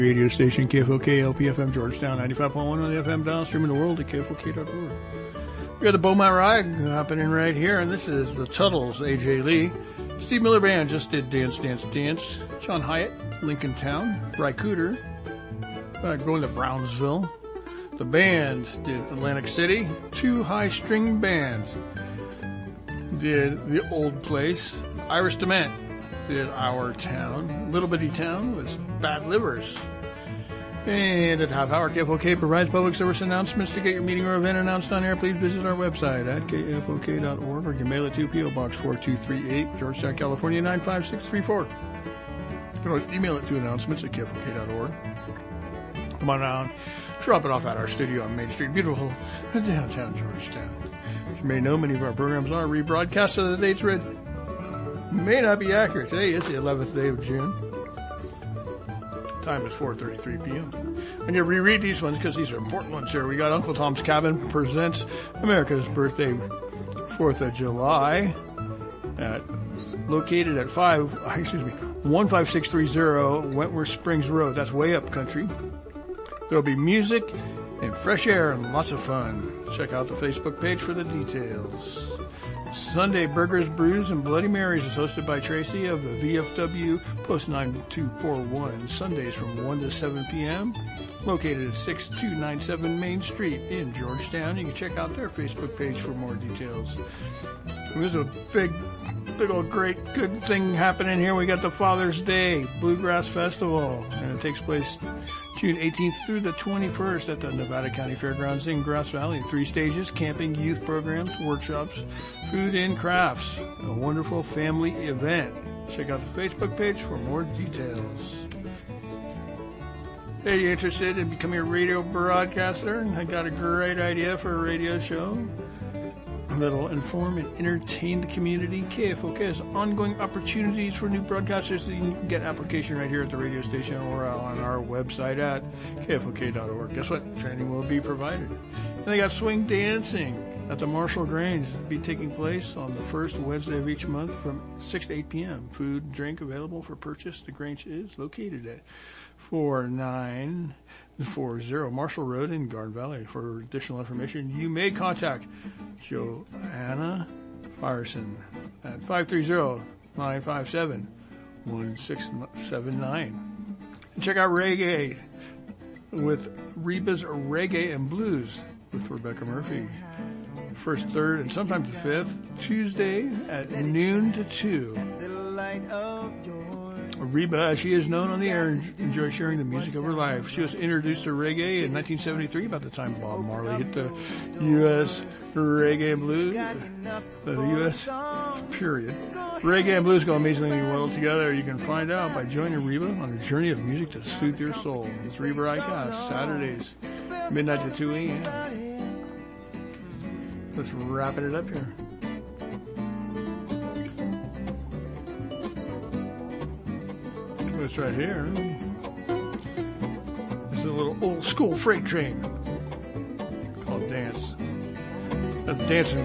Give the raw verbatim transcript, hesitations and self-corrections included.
Radio station K F O K L P F M Georgetown, ninety-five point one on the F M dial, streaming the world at K F O K dot org. We got the Beaumont Rag happening right here, and this is the Tuttles, A J Lee. Steve Miller Band just did Dance, Dance, Dance. John Hyatt, Lincoln Town. Bry Cooter, uh, going to Brownsville. The band did Atlantic City. Two High String Bands did The Old Place. Iris DeMent did Our Town. Little Bitty Town was Bad Livers. And at half hour, K F O K provides public service announcements. To get your meeting or event announced on air, please visit our website at K F O K dot org, or you can mail it to P O Box four two three eight, Georgetown, California, nine five six three four. You can always email it to announcements at K F O K dot org. Come on down, drop it off at our studio on Main Street, beautiful downtown Georgetown. As you may know, many of our programs are rebroadcast, so the dates read may not be accurate. Today is the eleventh day of June. Time is four thirty-three p.m. And you reread these ones because these are important ones here. We got Uncle Tom's Cabin presents America's Birthday, fourth of July, at, located at five, excuse me, one five six three zero Wentworth Springs Road. That's way up country. There'll be music and fresh air and lots of fun. Check out the Facebook page for the details. Sunday Burgers, Brews, and Bloody Marys is hosted by Tracy of the V F W Post nine two four one. Sundays from one to seven p.m. Located at six two nine seven Main Street in Georgetown. You can check out their Facebook page for more details. There's a big, big old great good thing happening here. We got the Father's Day Bluegrass Festival, and it takes place June eighteenth through the twenty-first at the Nevada County Fairgrounds in Grass Valley. Three stages, camping, youth programs, workshops, food and crafts. A wonderful family event. Check out the Facebook page for more details. Hey, you interested in becoming a radio broadcaster? I got a great idea for a radio show that'll inform and entertain the community. K F O K has ongoing opportunities for new broadcasters. You can get application right here at the radio station or on our website at K F O K dot org. Guess what? Training will be provided. And they got swing dancing at the Marshall Grange. It'll be taking place on the first Wednesday of each month from six to eight p.m. Food and drink available for purchase. The Grange is located at four nine four zero Marshall Road in Garden Valley. For additional information, you may contact Joanna Firesen at five three zero, nine five seven, one six seven nine. And check out Reggae with Reba's Reggae and Blues with Rebecca Murphy. First, third, and sometimes the fifth, Tuesday at noon to two. Reba, as she is known on the air, enjoys sharing the music of her life. She was introduced to reggae in nineteen seventy-three, about the time Bob Marley hit the U S reggae and blues, the U S period. Reggae and blues go amazingly well together. You can find out by joining Reba on a journey of music to soothe your soul. It's Reba Icast, Saturdays, midnight to two a.m. Let's wrapping it up here. This right here is a little old school freight train called Dance. That's dancing.